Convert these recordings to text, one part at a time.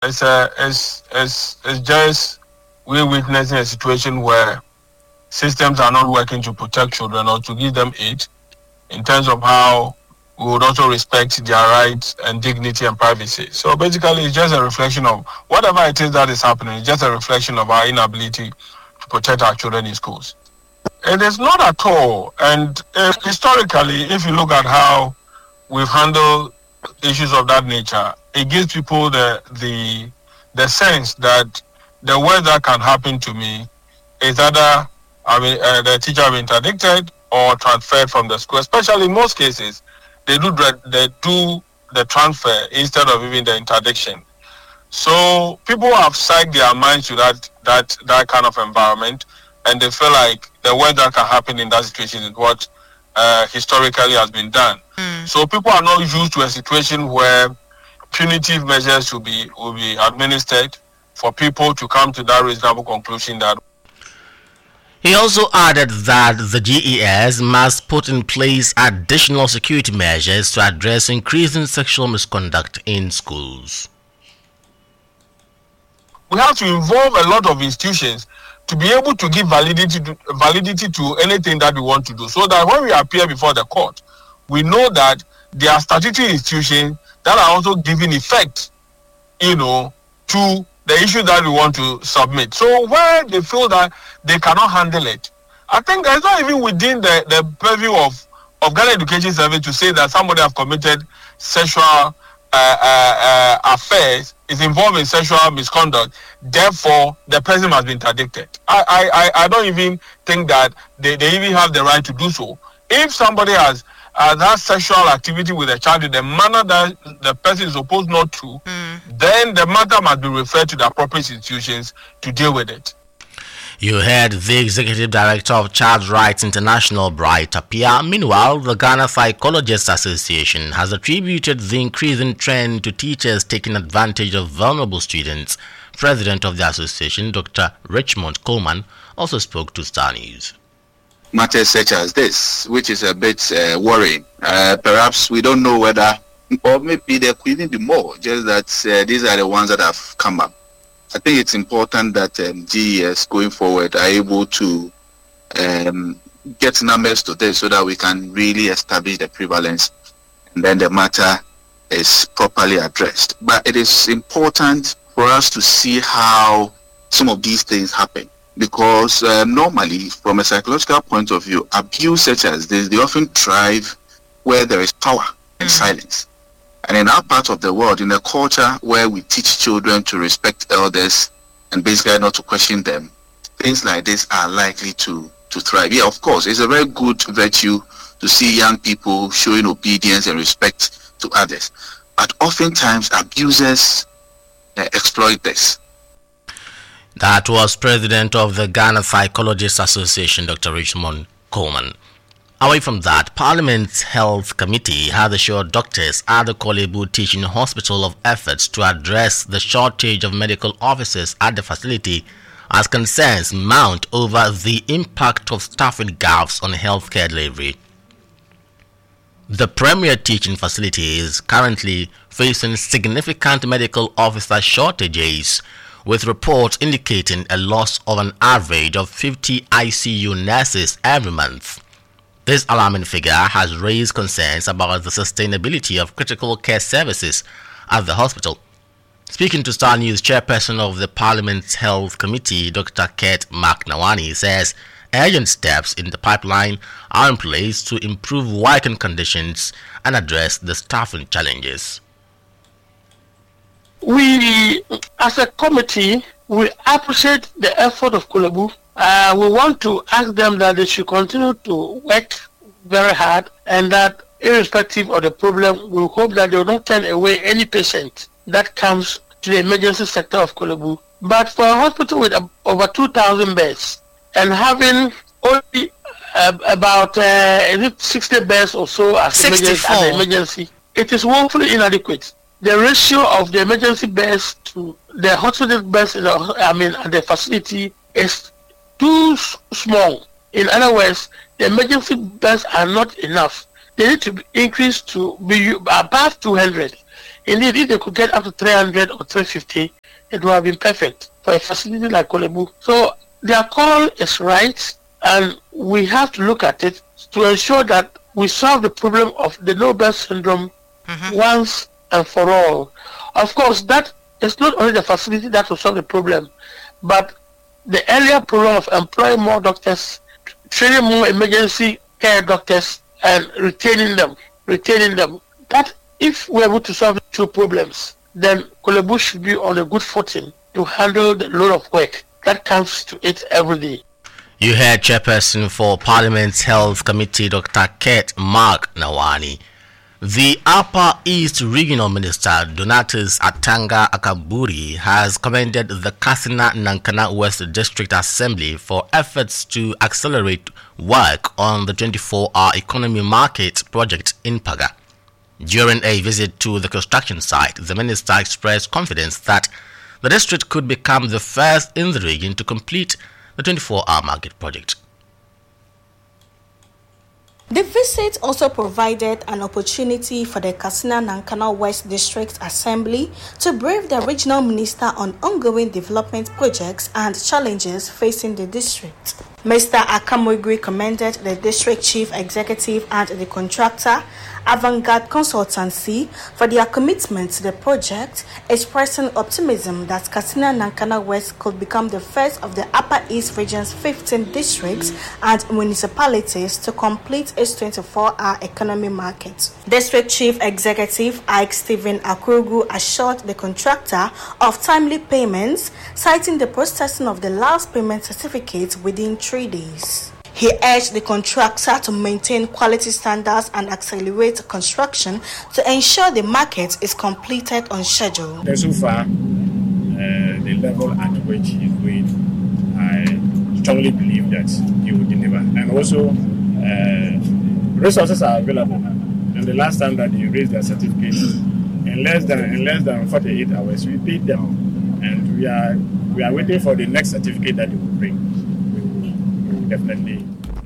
It's just we're witnessing a situation where systems are not working to protect children or to give them aid in terms of how we would also respect their rights and dignity and privacy. So basically, it's just a reflection of whatever it is that is happening. It's just a reflection of our inability to protect our children in schools. It is not at all. And historically, if you look at how we've handled issues of that nature, it gives people the sense that the worst that can happen to me is either the teacher will be interdicted or transferred from the school. Especially in most cases, they do the transfer instead of even the interdiction. So people have psyched their minds to that kind of environment, and they feel like the worst that can happen in that situation is what historically has been done. So people are not used to a situation where punitive measures will be administered for people to come to that reasonable conclusion that. He also added that the GES must put in place additional security measures to address increasing sexual misconduct in schools. We have to involve a lot of institutions to be able to give validity to anything that we want to do, so that when we appear before the court, we know that there are statutory institutions that are also giving effect, to the issue that we want to submit. So where they feel that they cannot handle it, I think it's not even within the purview of Ghana Education Service to say that somebody have committed sexual affairs, is involved in sexual misconduct, therefore the person must be interdicted. I don't even think that they even have the right to do so. If somebody has sexual activity with a child in the manner that the person is supposed not to, then the matter must be referred to the appropriate institutions to deal with it. You heard the Executive Director of Child Rights International, Bright Appiah. Meanwhile, the Ghana Psychologists Association has attributed the increasing trend to teachers taking advantage of vulnerable students. President of the association, Dr. Richmond Coleman, also spoke to Star News. Matters such as this, which is a bit worrying. Perhaps we don't know whether, or maybe there could even be more, just that these are the ones that have come up. I think it's important that GES going forward are able to get numbers to this so that we can really establish the prevalence and then the matter is properly addressed. But it is important for us to see how some of these things happen, because normally from a psychological point of view, abuse such as this, they often thrive where there is power and silence. And in our part of the world, in a culture where we teach children to respect elders and basically not to question them, things like this are likely to thrive. Yeah, of course, it's a very good virtue to see young people showing obedience and respect to others. But oftentimes, abusers exploit this. That was President of the Ghana Psychologists Association, Dr. Richmond Coleman. Away from that, Parliament's Health Committee has assured doctors at the Korle Bu Teaching Hospital of efforts to address the shortage of medical officers at the facility as concerns mount over the impact of staffing gaps on healthcare delivery. The premier teaching facility is currently facing significant medical officer shortages, with reports indicating a loss of an average of 50 ICU nurses every month. This alarming figure has raised concerns about the sustainability of critical care services at the hospital. Speaking to Star News, chairperson of the Parliament's Health Committee, Dr. Kate McNawani, says urgent steps in the pipeline are in place to improve working conditions and address the staffing challenges. We, as a committee, we appreciate the effort of Korle Bu. We want to ask them that they should continue to work very hard, and that irrespective of the problem, we hope that they will not turn away any patient that comes to the emergency sector of Korle Bu. But for a hospital with over 2,000 beds and having only about 60 beds or so as emergency, it is woefully inadequate. The ratio of the emergency beds to the hospital beds at the facility is too small. In other words, the emergency beds are not enough. They need to be increased to be above 200. Indeed, if they could get up to 300 or 350, it would have been perfect for a facility like Kolebu. So their call is right, and we have to look at it to ensure that we solve the problem of the low-birth syndrome once and for all. Of course, that is not only the facility that will solve the problem, but the earlier problem of employing more doctors, training more emergency care doctors, and retaining them. That if we're able to solve the two problems, then Kolebu should be on a good footing to handle the load of work that comes to it every day. You heard Chairperson for Parliament's Health Committee, Dr. Kate Mark Nawani. The Upper East Regional Minister, Donatus Atanga Akaburi, has commended the Katsina Nankana West District Assembly for efforts to accelerate work on the 24-hour economy market project in Paga. During a visit to the construction site, the minister expressed confidence that the district could become the first in the region to complete the 24-hour market project. The visit also provided an opportunity for the Katsina Nankana West District Assembly to brief the regional minister on ongoing development projects and challenges facing the district. Mr. Akamwegui commended the district chief executive and the contractor, Avantgarde Consultancy, for their commitment to the project, expressing optimism that Katsina Nankana West could become the first of the Upper East region's 15 districts and municipalities to complete its 24-hour economy market. District Chief Executive Ike Stephen Akurugu assured the contractor of timely payments, citing the processing of the last payment certificate within 3 days. He urged the contractor to maintain quality standards and accelerate construction to ensure the market is completed on schedule. And so far, the level at which he is going, I strongly believe that he will deliver. And also, resources are available. And the last time that he raised their certificate, in less than 48 hours, we paid them. And we are waiting for the next certificate that he will bring. Definitely.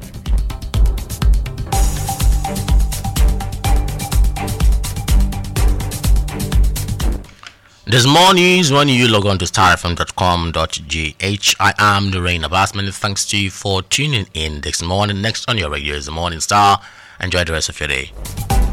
There's more news when you log on to starfm.com.gh. I am Lorraine Abbas. Many thanks to you for tuning in this morning. Next on your radio is the Morning Star. Enjoy the rest of your day.